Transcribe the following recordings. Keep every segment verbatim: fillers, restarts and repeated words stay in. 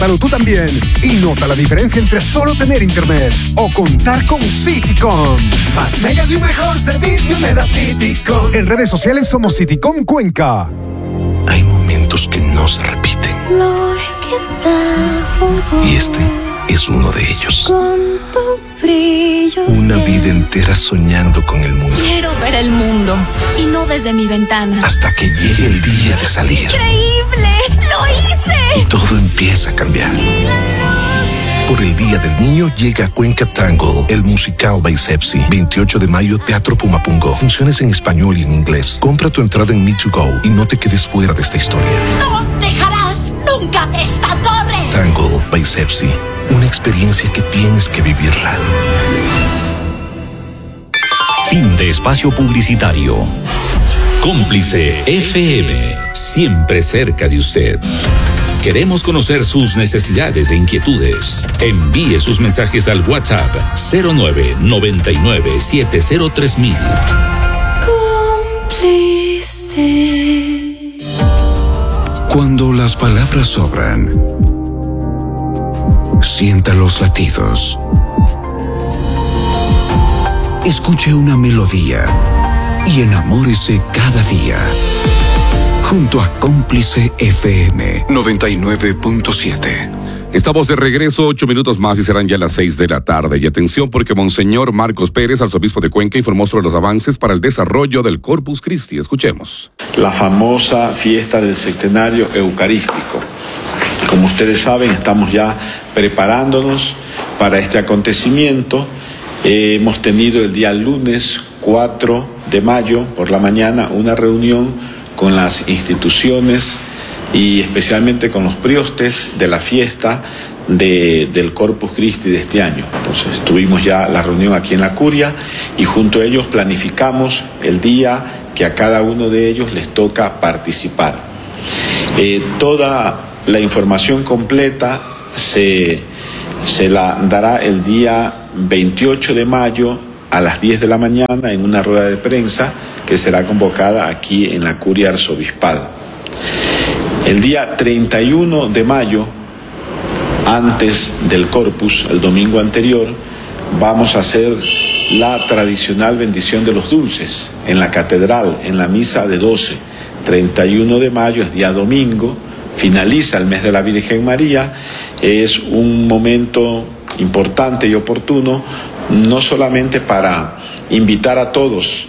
Dalo tú también y nota la diferencia entre solo tener internet o contar con Citycom. Más megas y un mejor servicio me da Citycom. En redes sociales somos Citycom Cuenca. Hay momentos que no se repiten. Y este es uno de ellos. Con tu brillo. Una vida entera soñando con el mundo. Quiero ver el mundo y no desde mi ventana. Hasta que llegue el día de salir. ¡Increíble! ¡Lo hice! Y todo empieza a cambiar. Por el Día del Niño llega a Cuenca Tango, el musical by Sepsi. veintiocho de mayo, Teatro Pumapungo. Funciones en español y en inglés. Compra tu entrada en Me to Go y no te quedes fuera de esta historia. ¡No dejarás nunca esta torre! Tango by Sepsi. Una experiencia que tienes que vivirla. Fin de espacio publicitario. Cómplice F M, siempre cerca de usted. Queremos conocer sus necesidades e inquietudes. Envíe sus mensajes al WhatsApp cero nueve noventa y nueve setenta tres mil. Cómplice. Cuando las palabras sobran, sienta los latidos. Escuche una melodía y enamórese cada día. Junto a Cómplice F M noventa y nueve punto siete. Estamos de regreso, ocho minutos más y serán ya las seis de la tarde. Y atención porque Monseñor Marcos Pérez, arzobispo de Cuenca, informó sobre los avances para el desarrollo del Corpus Christi. Escuchemos. La famosa fiesta del centenario eucarístico. Como ustedes saben, estamos ya preparándonos para este acontecimiento. Eh, hemos tenido el día lunes cuatro de mayo por la mañana una reunión con las instituciones y especialmente con los priostes de la fiesta de, del Corpus Christi de este año. Entonces tuvimos ya la reunión aquí en la curia y junto a ellos planificamos el día que a cada uno de ellos les toca participar. Eh, toda la información completa se, se la dará el día veintiocho de mayo a las diez de la mañana en una rueda de prensa que será convocada aquí en la curia arzobispal. El día treinta y uno de mayo, antes del Corpus, el domingo anterior, vamos a hacer la tradicional bendición de los dulces en la catedral, en la misa de doce. treinta y uno de mayo es día domingo, finaliza el mes de la Virgen María, es un momento importante y oportuno, no solamente para invitar a todos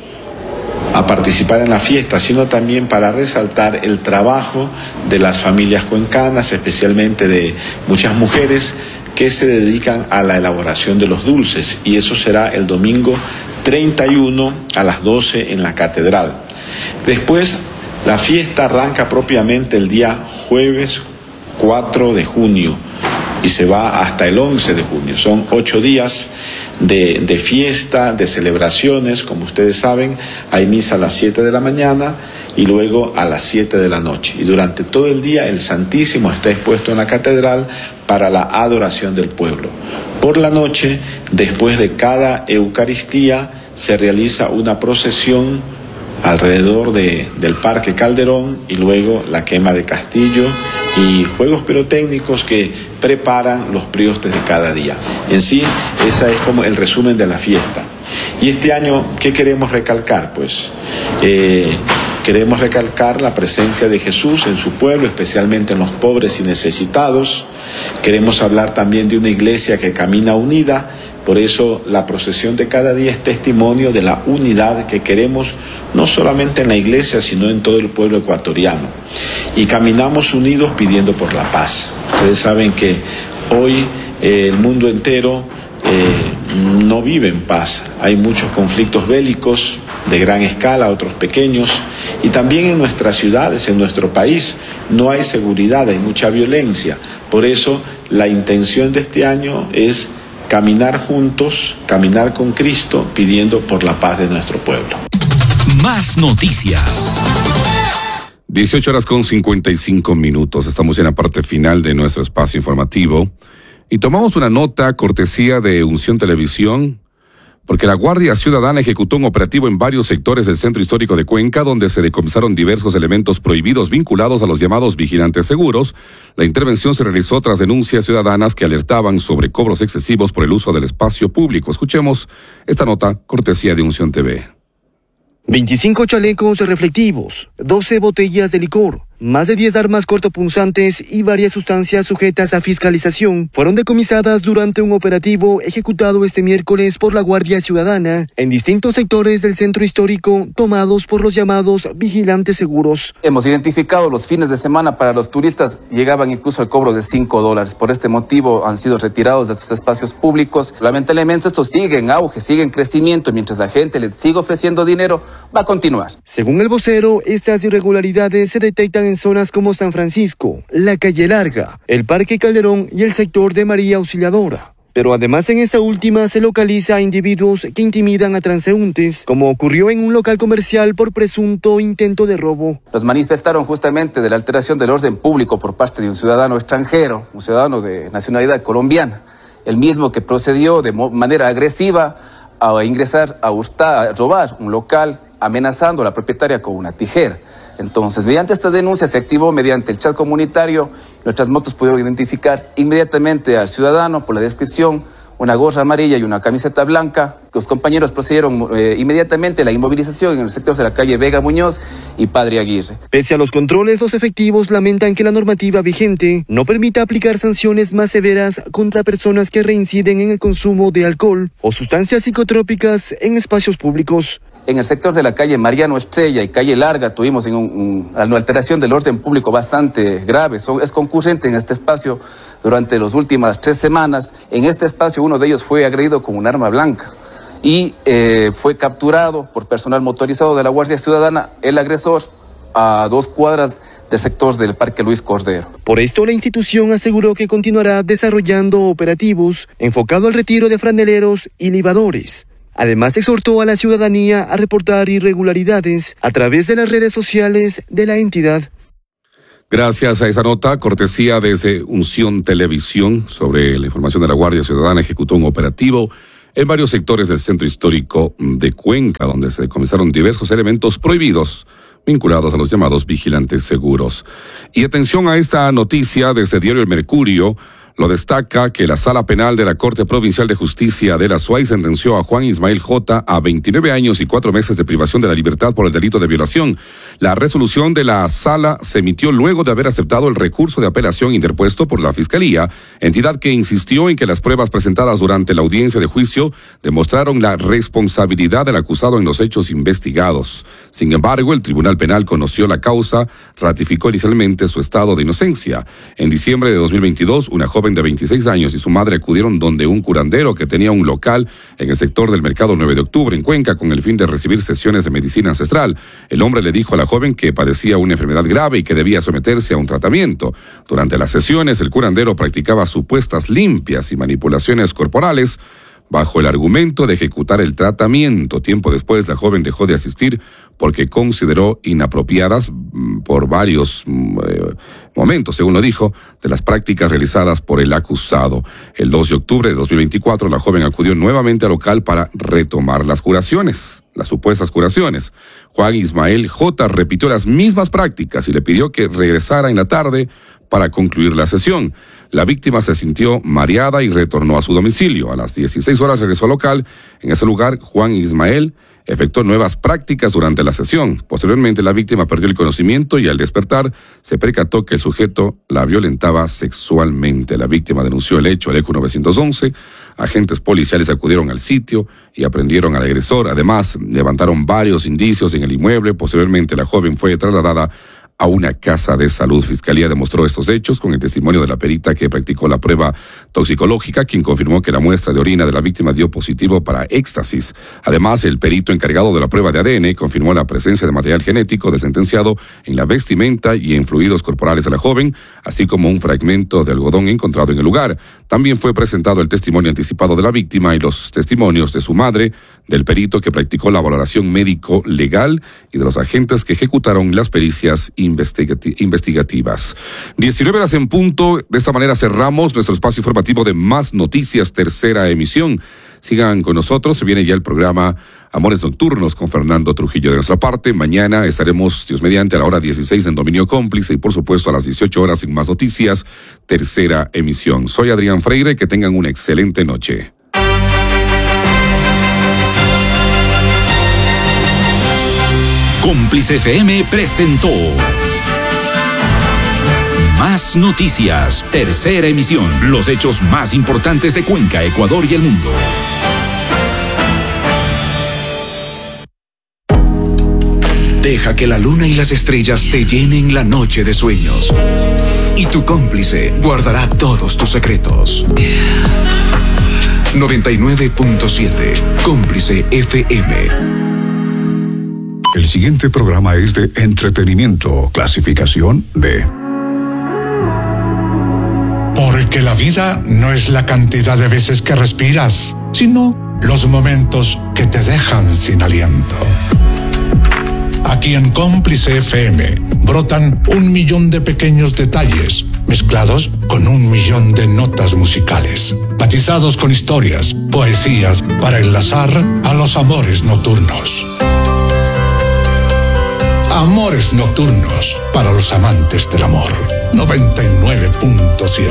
a participar en la fiesta, sino también para resaltar el trabajo de las familias cuencanas, especialmente de muchas mujeres que se dedican a la elaboración de los dulces, y eso será el domingo treinta y uno a las doce en la catedral. Después, la fiesta arranca propiamente el día jueves cuatro de junio y se va hasta el once de junio. Son ocho días de, de fiesta, de celebraciones. Como ustedes saben, hay misa a las siete de la mañana y luego a las siete de la noche. Y durante todo el día el Santísimo está expuesto en la catedral para la adoración del pueblo. Por la noche, después de cada Eucaristía, se realiza una procesión alrededor de, del Parque Calderón y luego la quema de castillo y juegos pirotécnicos que preparan los priostes de cada día. En sí, ese es como el resumen de la fiesta. Y este año, ¿qué queremos recalcar? Pues eh, queremos recalcar la presencia de Jesús en su pueblo, especialmente en los pobres y necesitados. Queremos hablar también de una iglesia que camina unida. Por eso la procesión de cada día es testimonio de la unidad que queremos, no solamente en la iglesia, sino en todo el pueblo ecuatoriano. Y caminamos unidos pidiendo por la paz. Ustedes saben que hoy eh, el mundo entero eh, no vive en paz. Hay muchos conflictos bélicos de gran escala, otros pequeños. Y también en nuestras ciudades, en nuestro país, no hay seguridad, hay mucha violencia. Por eso la intención de este año es caminar juntos, caminar con Cristo, pidiendo por la paz de nuestro pueblo. Más noticias. dieciocho horas con cincuenta y cinco minutos. Estamos en la parte final de nuestro espacio informativo y tomamos una nota cortesía de Unción Televisión Porque la Guardia Ciudadana ejecutó un operativo en varios sectores del centro histórico de Cuenca, donde se decomisaron diversos elementos prohibidos vinculados a los llamados vigilantes seguros. La intervención se realizó tras denuncias ciudadanas que alertaban sobre cobros excesivos por el uso del espacio público. Escuchemos esta nota, cortesía de Unción T V. veinticinco chalecos reflectivos, doce botellas de licor, más de diez armas cortopunzantes y varias sustancias sujetas a fiscalización fueron decomisadas durante un operativo ejecutado este miércoles por la Guardia Ciudadana en distintos sectores del centro histórico tomados por los llamados vigilantes seguros. Hemos identificado los fines de semana para los turistas, llegaban incluso al cobro de cinco dólares. Por este motivo han sido retirados de estos espacios públicos. Lamentablemente esto sigue en auge, sigue en crecimiento. Mientras la gente les sigue ofreciendo dinero, va a continuar. Según el vocero, estas irregularidades se detectan en en zonas como San Francisco, la Calle Larga, el Parque Calderón y el sector de María Auxiliadora. Pero además en esta última se localiza a individuos que intimidan a transeúntes, como ocurrió en un local comercial por presunto intento de robo. Nos manifestaron justamente de la alteración del orden público por parte de un ciudadano extranjero, un ciudadano de nacionalidad colombiana, el mismo que procedió de manera agresiva a ingresar, a, hurtar, a robar un local, amenazando a la propietaria con una tijera. Entonces, mediante esta denuncia se activó mediante el chat comunitario. Nuestras motos pudieron identificar inmediatamente al ciudadano por la descripción, una gorra amarilla y una camiseta blanca. Los compañeros procedieron eh, inmediatamente a la inmovilización en el sector de la calle Vega Muñoz y Padre Aguirre. Pese a los controles, los efectivos lamentan que la normativa vigente no permita aplicar sanciones más severas contra personas que reinciden en el consumo de alcohol o sustancias psicotrópicas en espacios públicos. En el sector de la calle Mariano Estrella y calle Larga tuvimos un, un, una alteración del orden público bastante grave. Son, es concurrente en este espacio durante las últimas tres semanas. En este espacio uno de ellos fue agredido con un arma blanca y eh, fue capturado por personal motorizado de la Guardia Ciudadana el agresor a dos cuadras del sector del Parque Luis Cordero. Por esto la institución aseguró que continuará desarrollando operativos enfocados al retiro de franeleros y libadores. Además, exhortó a la ciudadanía a reportar irregularidades a través de las redes sociales de la entidad. Gracias a esa nota, cortesía desde Unción Televisión, sobre la información de la Guardia Ciudadana, ejecutó un operativo en varios sectores del centro histórico de Cuenca, donde se decomisaron diversos elementos prohibidos vinculados a los llamados vigilantes seguros. Y atención a esta noticia desde Diario El Mercurio. Lo destaca que la Sala Penal de la Corte Provincial de Justicia de la Suay sentenció a Juan Ismael J. a veintinueve años y cuatro meses de privación de la libertad por el delito de violación. La resolución de la Sala se emitió luego de haber aceptado el recurso de apelación interpuesto por la Fiscalía, entidad que insistió en que las pruebas presentadas durante la audiencia de juicio demostraron la responsabilidad del acusado en los hechos investigados. Sin embargo, el Tribunal Penal conoció la causa, ratificó inicialmente su estado de inocencia. En diciembre de dos mil veintidós, una joven de veintiséis años y su madre acudieron donde un curandero que tenía un local en el sector del Mercado nueve de octubre en Cuenca con el fin de recibir sesiones de medicina ancestral. El hombre le dijo a la joven que padecía una enfermedad grave y que debía someterse a un tratamiento. Durante las sesiones, el curandero practicaba supuestas limpias y manipulaciones corporales bajo el argumento de ejecutar el tratamiento. Tiempo después, la joven dejó de asistir porque consideró inapropiadas por varios eh, momentos, según lo dijo, de las prácticas realizadas por el acusado. El dos de octubre de dos mil veinticuatro, la joven acudió nuevamente al local para retomar las curaciones, las supuestas curaciones. Juan Ismael J. repitió las mismas prácticas y le pidió que regresara en la tarde para concluir la sesión. La víctima se sintió mareada y retornó a su domicilio. A las dieciséis horas regresó al local. En ese lugar, Juan Ismael efectuó nuevas prácticas durante la sesión. Posteriormente, la víctima perdió el conocimiento y al despertar se percató que el sujeto la violentaba sexualmente. La víctima denunció el hecho al E C U nueve once. Agentes policiales acudieron al sitio y aprendieron al agresor. Además, levantaron varios indicios en el inmueble. Posteriormente, la joven fue trasladada a una casa de salud. Fiscalía demostró estos hechos con el testimonio de la perita que practicó la prueba toxicológica, quien confirmó que la muestra de orina de la víctima dio positivo para éxtasis. Además, el perito encargado de la prueba de A D N confirmó la presencia de material genético del sentenciado en la vestimenta y en fluidos corporales de la joven, así como un fragmento de algodón encontrado en el lugar. También fue presentado el testimonio anticipado de la víctima y los testimonios de su madre, del perito que practicó la valoración médico-legal y de los agentes que ejecutaron las pericias investigati- investigativas. diecinueve horas en punto. De esta manera cerramos nuestro espacio informativo de Más Noticias, tercera emisión. Sigan con nosotros, se viene ya el programa Amores Nocturnos con Fernando Trujillo. De nuestra parte, mañana estaremos, Dios mediante, a la hora dieciséis en Dominio Cómplice y por supuesto a las dieciocho horas en Más Noticias, tercera emisión. Soy Adrián Freire, que tengan una excelente noche. Cómplice F M presentó Más Noticias, tercera emisión. Los hechos más importantes de Cuenca, Ecuador y el mundo. Deja que la luna y las estrellas te llenen la noche de sueños. Y tu cómplice guardará todos tus secretos. noventa y nueve punto siete, Cómplice F M. El siguiente programa es de entretenimiento, clasificación D. Porque la vida no es la cantidad de veces que respiras, sino los momentos que te dejan sin aliento. Aquí en Cómplice F M brotan un millón de pequeños detalles mezclados con un millón de notas musicales, matizados con historias, poesías para enlazar a los amores nocturnos. Amores Nocturnos para los amantes del amor. noventa y nueve punto siete.